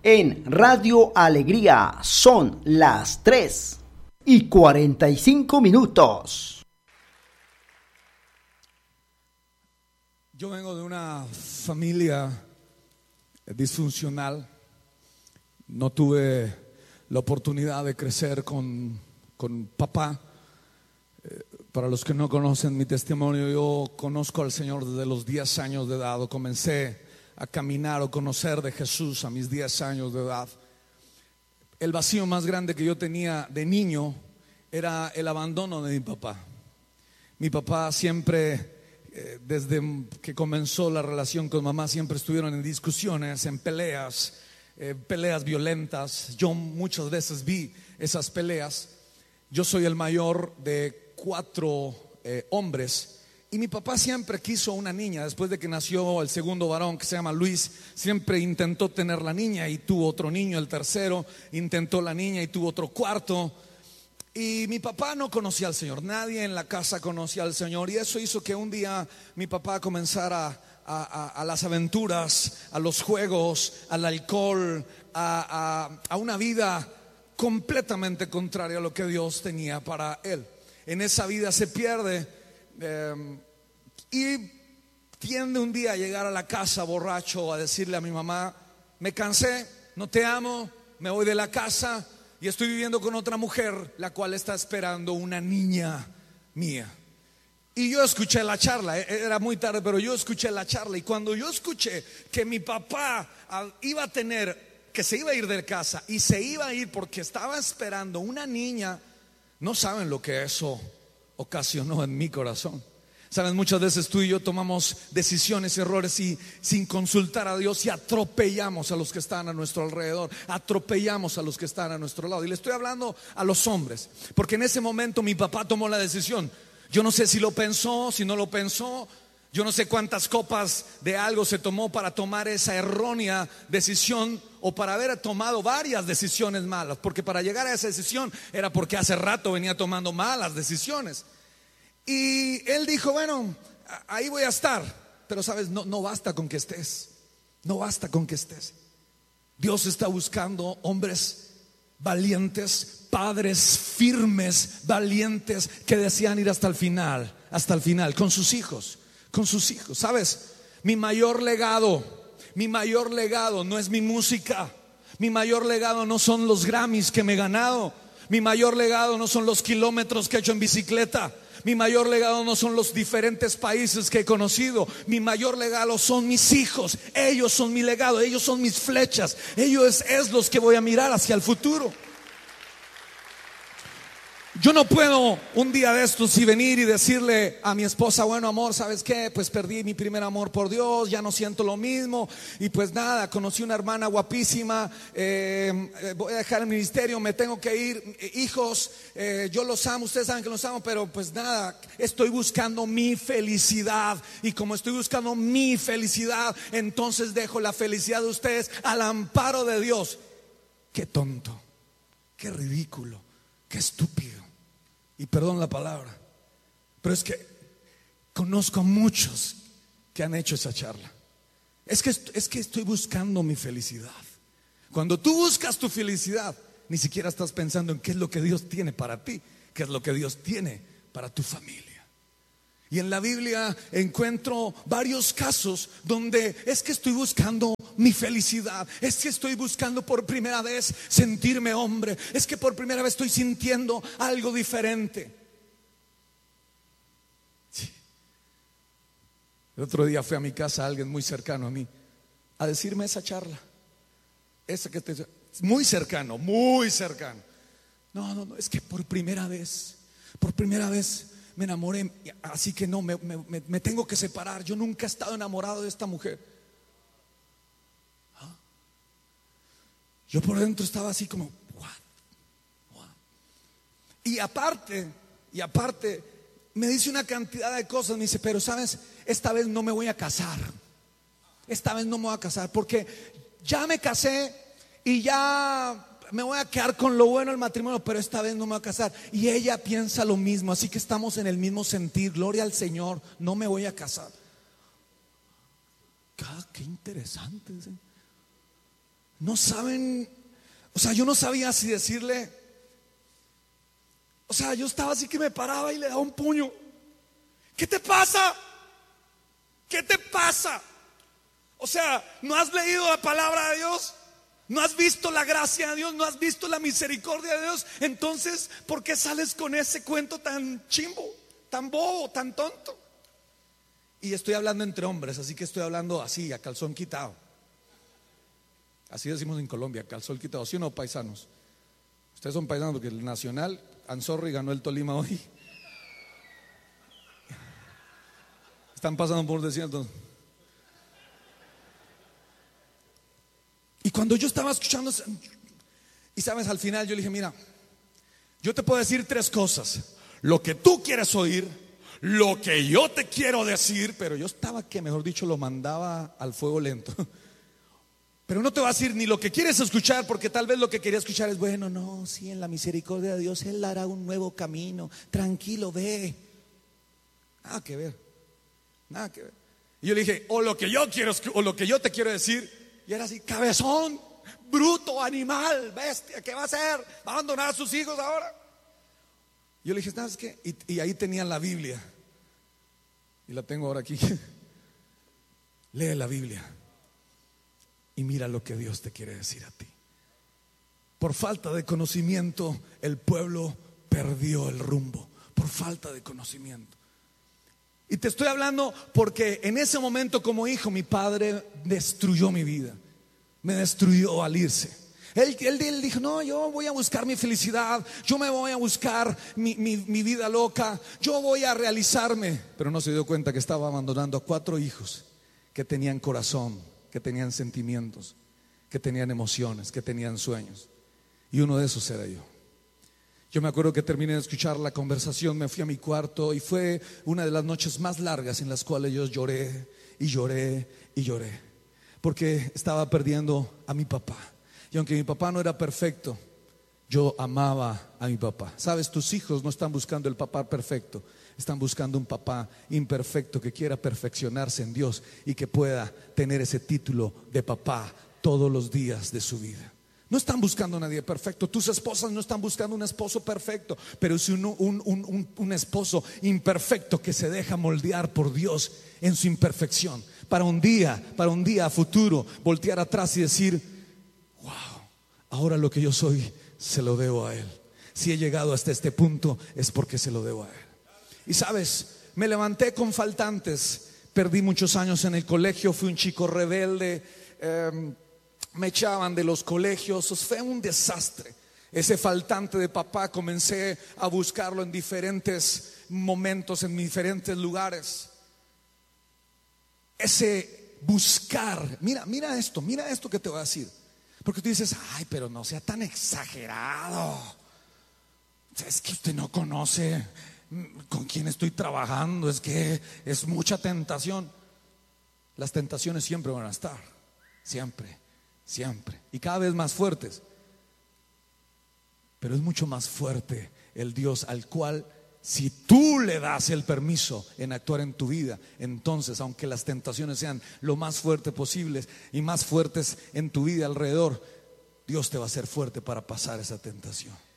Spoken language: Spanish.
En Radio Alegría son las 3:45. Yo vengo de una familia disfuncional. No tuve la oportunidad de crecer con papá. Para los que no conocen mi testimonio, yo conozco al Señor desde los 10 años de edad. Comencé a caminar o conocer de Jesús a mis 10 años de edad. El vacío más grande que yo tenía de niño era el abandono de mi papá. Mi papá siempre, desde que comenzó la relación con mamá, siempre estuvieron en discusiones, en peleas violentas. Yo muchas veces vi esas peleas. Yo soy el mayor de 4 hombres. Y mi papá siempre quiso una niña. Después de que nació el segundo varón, que se llama Luis, siempre intentó tener la niña y tuvo otro niño. El tercero intentó la niña y tuvo otro cuarto. Y mi papá no conocía al Señor. Nadie en la casa conocía al Señor. Y eso hizo que un día mi papá comenzara a las aventuras, a los juegos, al alcohol, a una vida completamente contraria a lo que Dios tenía para él. En esa vida se pierde. Y tiende un día a llegar a la casa borracho, a decirle a mi mamá: me cansé, no te amo, me voy de la casa y estoy viviendo con otra mujer, la cual está esperando una niña mía. Y yo escuché la charla, era muy tarde, pero yo escuché la charla. Y cuando yo escuché que mi papá iba a tener, que se iba a ir de casa y se iba a ir porque estaba esperando una niña, no saben lo que eso ocasionó en mi corazón. Saben, muchas veces tú y yo tomamos decisiones, errores y sin consultar a Dios, y atropellamos a los que están a nuestro alrededor, atropellamos a los que están a nuestro lado. Y le estoy hablando a los hombres, porque en ese momento mi papá tomó la decisión. Yo no sé si lo pensó, si no lo pensó. Yo no sé cuántas copas de algo se tomó para tomar esa errónea decisión, o para haber tomado varias decisiones malas, porque para llegar a esa decisión era porque hace rato venía tomando malas decisiones. Y él dijo: bueno, ahí voy a estar. Pero sabes, no basta con que estés. No basta con que estés. Dios está buscando hombres valientes, padres firmes, valientes, que desean ir hasta el final con sus hijos. Sabes, mi mayor legado no es mi música. Mi mayor legado no son los Grammys que me he ganado. Mi mayor legado no son los kilómetros que he hecho en bicicleta. Mi mayor legado no son los diferentes países que he conocido. Mi mayor legado son mis hijos. Ellos son mi legado, ellos son mis flechas. Ellos es los que voy a mirar hacia el futuro. Yo no puedo un día de estos y venir y decirle a mi esposa: bueno, amor, ¿sabes qué? Pues perdí mi primer amor por Dios, ya no siento lo mismo. Y pues nada, conocí una hermana guapísima, voy a dejar el ministerio, me tengo que ir. Hijos, yo los amo, ustedes saben que los amo, pero pues nada, estoy buscando mi felicidad. Y como estoy buscando mi felicidad, entonces dejo la felicidad de ustedes al amparo de Dios. Qué tonto, qué ridículo, qué estúpido. Y perdón la palabra, pero es que conozco a muchos que han hecho esa charla. Es que estoy buscando mi felicidad. Cuando tú buscas tu felicidad, ni siquiera estás pensando en qué es lo que Dios tiene para ti, qué es lo que Dios tiene para tu familia. Y en la Biblia encuentro varios casos donde es que estoy buscando mi felicidad, es que estoy buscando por primera vez sentirme hombre, es que por primera vez estoy sintiendo algo diferente. Sí. El otro día fue a mi casa alguien muy cercano a mí a decirme esa charla, esa que muy cercano, muy cercano. No, es que por primera vez me enamoré, así que no, me tengo que separar. Yo nunca he estado enamorado de esta mujer. ¿Ah? Yo por dentro estaba así como what? Y aparte me dice una cantidad de cosas. Me dice: pero sabes, esta vez no me voy a casar. Esta vez no me voy a casar porque ya me casé y ya me voy a quedar con lo bueno del matrimonio, pero esta vez no me voy a casar. Y ella piensa lo mismo, así que estamos en el mismo sentir. Gloria al Señor, no me voy a casar. Qué interesante, ¿sí? no saben, o sea, yo no sabía si decirle, o sea, yo estaba así que me paraba y le daba un puño. ¿Qué te pasa? ¿Qué te pasa? O sea, ¿no has leído la palabra de Dios? ¿No has visto la gracia de Dios? ¿No has visto la misericordia de Dios? Entonces, ¿por qué sales con ese cuento tan chimbo, tan bobo, tan tonto? Y estoy hablando entre hombres, así que estoy hablando así, a calzón quitado. Así decimos en Colombia, calzón quitado. ¿Sí o no, paisanos? Ustedes son paisanos porque el Nacional, Anzorri, ganó el Tolima hoy. Están pasando por desierto. Y cuando yo estaba escuchando, y sabes, al final yo le dije, mira, yo te puedo decir tres cosas: lo que tú quieres oír, lo que yo te quiero decir. Pero yo estaba que, mejor dicho, lo mandaba al fuego lento. Pero no te voy a decir ni lo que quieres escuchar, porque tal vez lo que quería escuchar es, bueno, no, sí, en la misericordia de Dios Él hará un nuevo camino, tranquilo, ve. Nada que ver, nada que ver. Y yo le dije, o lo que yo quiero, o lo que yo te quiero decir. Y era así, cabezón, bruto, animal, bestia, ¿qué va a hacer? ¿Va a abandonar a sus hijos ahora? Yo le dije, ¿sabes qué? Y ahí tenían la Biblia. Y la tengo ahora aquí. Lee la Biblia y mira lo que Dios te quiere decir a ti. Por falta de conocimiento, el pueblo perdió el rumbo. Por falta de conocimiento. Y te estoy hablando porque en ese momento, como hijo, mi padre destruyó mi vida. Me destruyó al irse. Él dijo, no, yo voy a buscar mi felicidad, yo me voy a buscar mi vida loca, yo voy a realizarme. Pero no se dio cuenta que estaba abandonando a 4 hijos que tenían corazón, que tenían sentimientos, que tenían emociones, que tenían sueños. Y uno de esos era yo. Yo me acuerdo que terminé de escuchar la conversación, me fui a mi cuarto y fue una de las noches más largas en las cuales yo lloré y lloré y lloré, porque estaba perdiendo a mi papá. Y aunque mi papá no era perfecto, yo amaba a mi papá. Sabes, tus hijos no están buscando el papá perfecto, están buscando un papá imperfecto que quiera perfeccionarse en Dios y que pueda tener ese título de papá todos los días de su vida. No están buscando a nadie perfecto. Tus esposas no están buscando un esposo perfecto, pero es un esposo imperfecto que se deja moldear por Dios en su imperfección, para un día a futuro voltear atrás y decir, wow, ahora lo que yo soy se lo debo a Él. Si he llegado hasta este punto es porque se lo debo a Él. Y sabes, me levanté con faltantes. Perdí muchos años en el colegio, fui un chico rebelde, me echaban de los colegios, fue un desastre. Ese faltante de papá comencé a buscarlo en diferentes momentos, en diferentes lugares. Ese buscar, mira esto que te voy a decir. Porque tú dices, ay, pero no sea tan exagerado. Es que usted no conoce con quién estoy trabajando, es que es mucha tentación. Las tentaciones siempre van a estar, siempre. Y cada vez más fuertes. Pero es mucho más fuerte el Dios al cual, si tú le das el permiso en actuar en tu vida, entonces, aunque las tentaciones sean lo más fuertes posibles y más fuertes en tu vida alrededor, Dios te va a hacer fuerte para pasar esa tentación.